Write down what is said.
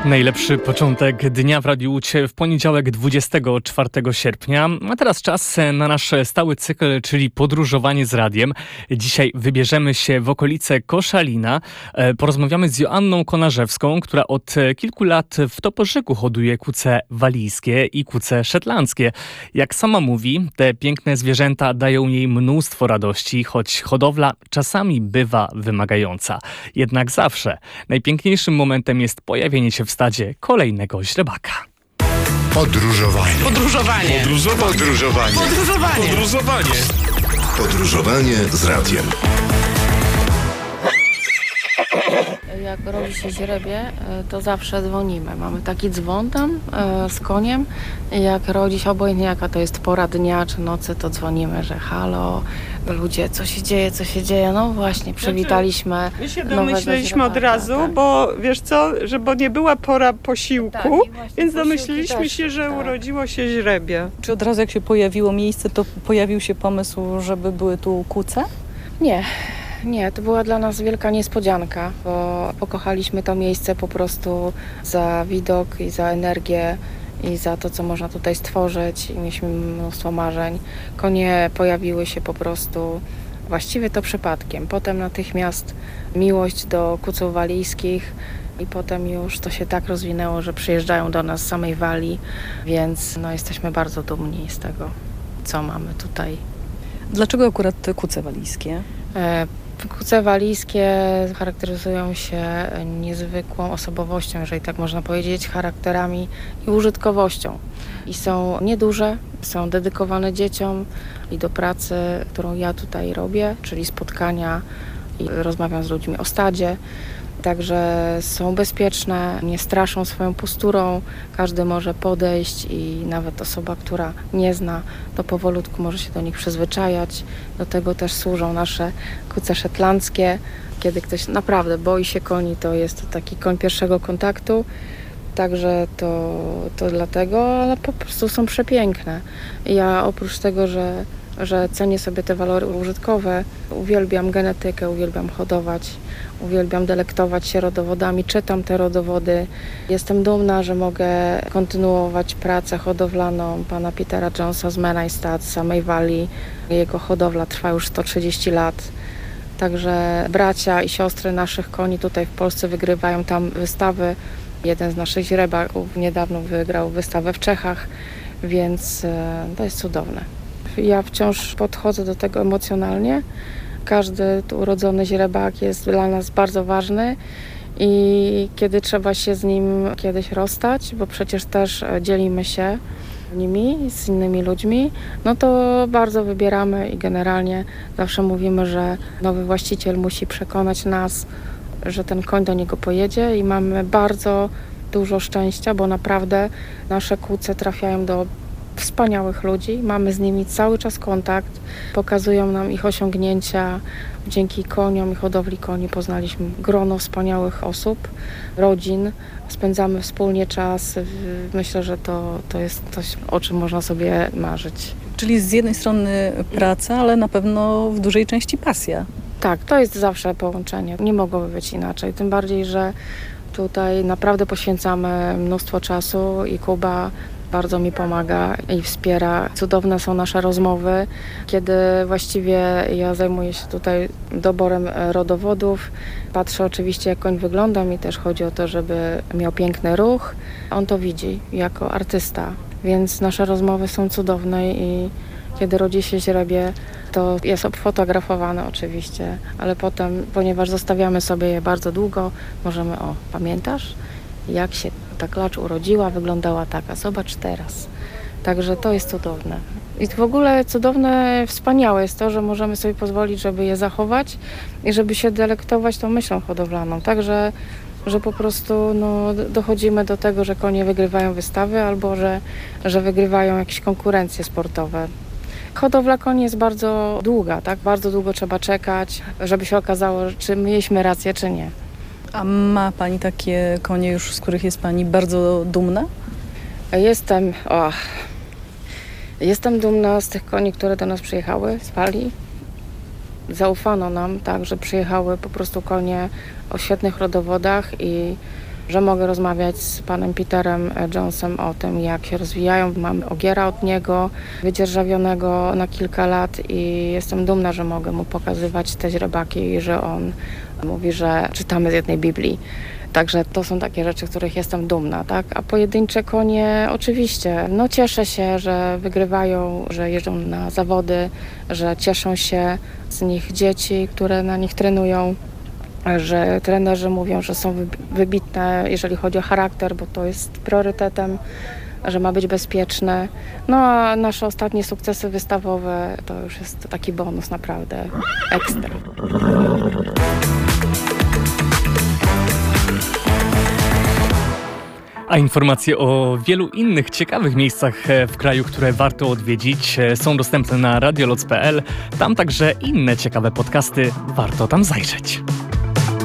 Najlepszy początek dnia w Radiu Łódź w poniedziałek 24 sierpnia. A teraz czas na nasz stały cykl, czyli podróżowanie z radiem. Dzisiaj wybierzemy się w okolice Koszalina. Porozmawiamy z Joanną Konarzewską, która od kilku lat w Toporzyku hoduje kuce walijskie i kuce szetlandzkie. Jak sama mówi, te piękne zwierzęta dają jej mnóstwo radości, choć hodowla czasami bywa wymagająca. Jednak zawsze najpiękniejszym momentem jest pojawienie się w stadzie kolejnego źrebaka. Podróżowanie. Podróżowanie z radiem. Jak rodzi się źrebie, to zawsze dzwonimy. Mamy taki dzwon tam z koniem. Jak rodzi się, obojętnie jaka to jest pora dnia czy nocy, to dzwonimy, że halo, ludzie, co się dzieje? No właśnie, przywitaliśmy. My się domyśleliśmy od razu, tak. bo wiesz co, bo nie była pora posiłku, Tak, i właśnie więc posiłki domyśliliśmy też, się, że tak. urodziło się źrebie. Czy od razu jak się pojawiło miejsce, to pojawił się pomysł, żeby były tu kuce? Nie, to była dla nas wielka niespodzianka, bo pokochaliśmy to miejsce po prostu za widok i za energię i za to, co można tutaj stworzyć i mieliśmy mnóstwo marzeń. Konie pojawiły się po prostu właściwie to przypadkiem. Potem natychmiast miłość do kuców walijskich i potem już to się tak rozwinęło, że przyjeżdżają do nas z samej Walii, więc jesteśmy bardzo dumni z tego, co mamy tutaj. Dlaczego akurat te kuce walijskie? Kuce walijskie charakteryzują się niezwykłą osobowością, jeżeli tak można powiedzieć, charakterami i użytkowością. I są nieduże, są dedykowane dzieciom i do pracy, którą ja tutaj robię, czyli spotkania i rozmawiam z ludźmi o stadzie. Także są bezpieczne, nie straszą swoją posturą, każdy może podejść i nawet osoba, która nie zna, to powolutku może się do nich przyzwyczajać. Do tego też służą nasze kuce szetlandzkie. Kiedy ktoś naprawdę boi się koni, to jest to taki koń pierwszego kontaktu. Także to dlatego, ale po prostu są przepiękne. Ja oprócz tego, że cenię sobie te walory użytkowe, uwielbiam genetykę, uwielbiam hodować, uwielbiam delektować się rodowodami, czytam te rodowody. Jestem dumna, że mogę kontynuować pracę hodowlaną pana Petera Jonesa z Menai Stud, z samej Walii. Jego hodowla trwa już 130 lat. Także bracia i siostry naszych koni tutaj w Polsce wygrywają tam wystawy. Jeden z naszych źrebaków niedawno wygrał wystawę w Czechach, więc to jest cudowne. Ja wciąż podchodzę do tego emocjonalnie. Każdy tu urodzony źrebak jest dla nas bardzo ważny i kiedy trzeba się z nim kiedyś rozstać, bo przecież też dzielimy się nimi z innymi ludźmi, no to bardzo wybieramy i generalnie zawsze mówimy, że nowy właściciel musi przekonać nas, że ten koń do niego pojedzie i mamy bardzo dużo szczęścia, bo naprawdę nasze kuce trafiają do wspaniałych ludzi, mamy z nimi cały czas kontakt, pokazują nam ich osiągnięcia. Dzięki koniom i hodowli koni poznaliśmy grono wspaniałych osób, rodzin, spędzamy wspólnie czas. Myślę, że to jest coś, o czym można sobie marzyć. Czyli z jednej strony praca, ale na pewno w dużej części pasja. Tak, to jest zawsze połączenie. Nie mogłoby być inaczej. Tym bardziej, że tutaj naprawdę poświęcamy mnóstwo czasu i Kuba bardzo mi pomaga i wspiera. Cudowne są nasze rozmowy, kiedy właściwie ja zajmuję się tutaj doborem rodowodów. Patrzę oczywiście, jak koń wygląda. Mi też chodzi o to, żeby miał piękny ruch. On to widzi jako artysta, więc nasze rozmowy są cudowne i kiedy rodzi się źrebie, to jest obfotografowane oczywiście, ale potem, ponieważ zostawiamy sobie je bardzo długo, możemy, pamiętasz, jak się ta klacz urodziła, wyglądała taka, zobacz teraz. Także to jest cudowne. I w ogóle cudowne, wspaniałe jest to, że możemy sobie pozwolić, żeby je zachować i żeby się delektować tą myślą hodowlaną. Także, że po prostu dochodzimy do tego, że konie wygrywają wystawy albo że wygrywają jakieś konkurencje sportowe. Hodowla koni jest bardzo długa, tak? Bardzo długo trzeba czekać, żeby się okazało, czy mieliśmy rację, czy nie. A ma Pani takie konie już, z których jest Pani bardzo dumna? Jestem dumna z tych koni, które do nas przyjechały z Walii. Zaufano nam, tak, że przyjechały po prostu konie o świetnych rodowodach i że mogę rozmawiać z panem Peterem Jonesem o tym, jak się rozwijają. Mam ogiera od niego, wydzierżawionego na kilka lat i jestem dumna, że mogę mu pokazywać te źrebaki i że on mówi, że czytamy z jednej Biblii. Także to są takie rzeczy, których jestem dumna, tak? A pojedyncze konie oczywiście, cieszę się, że wygrywają, że jeżdżą na zawody, że cieszą się z nich dzieci, które na nich trenują, że trenerzy mówią, że są wybitne, jeżeli chodzi o charakter, bo to jest priorytetem, że ma być bezpieczne. A nasze ostatnie sukcesy wystawowe to już jest taki bonus naprawdę ekstra. A informacje o wielu innych ciekawych miejscach w kraju, które warto odwiedzić, są dostępne na radioloc.pl. Tam także inne ciekawe podcasty, warto tam zajrzeć.